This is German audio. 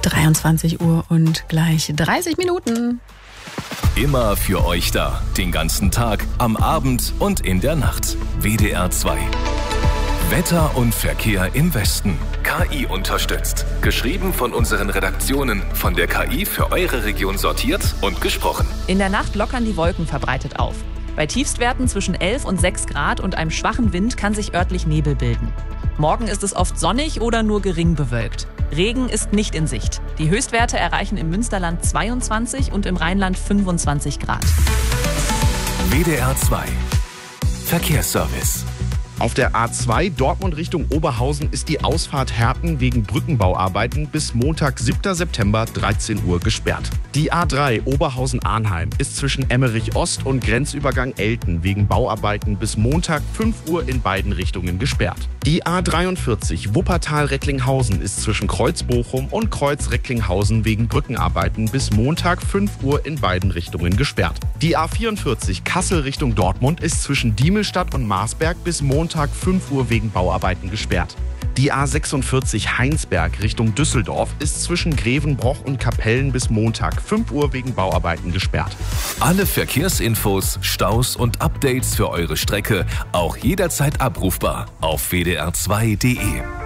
23 Uhr und gleich 30 Minuten. Immer für euch da. Den ganzen Tag, am Abend und in der Nacht. WDR 2. Wetter und Verkehr im Westen. KI unterstützt. Geschrieben von unseren Redaktionen. Von der KI für eure Region sortiert und gesprochen. In der Nacht lockern die Wolken verbreitet auf. Bei Tiefstwerten zwischen 11 und 6 Grad und einem schwachen Wind kann sich örtlich Nebel bilden. Morgen ist es oft sonnig oder nur gering bewölkt. Regen ist nicht in Sicht. Die Höchstwerte erreichen im Münsterland 22 und im Rheinland 25 Grad. WDR 2. Verkehrsservice. Auf der A2 Dortmund Richtung Oberhausen ist die Ausfahrt Herten wegen Brückenbauarbeiten bis Montag, 7. September, 13 Uhr gesperrt. Die A3 Oberhausen-Arnheim ist zwischen Emmerich Ost und Grenzübergang Elten wegen Bauarbeiten bis Montag, 5 Uhr in beiden Richtungen gesperrt. Die A43 Wuppertal-Recklinghausen ist zwischen Kreuz-Bochum und Kreuz-Recklinghausen wegen Brückenarbeiten bis Montag, 5 Uhr in beiden Richtungen gesperrt. Die A44 Kassel Richtung Dortmund ist zwischen Diemelstadt und Marsberg bis Montag 5 Uhr wegen Bauarbeiten gesperrt. Die A46 Heinsberg Richtung Düsseldorf ist zwischen Grevenbroich und Kapellen bis Montag 5 Uhr wegen Bauarbeiten gesperrt. Alle Verkehrsinfos, Staus und Updates für eure Strecke auch jederzeit abrufbar auf wdr2.de.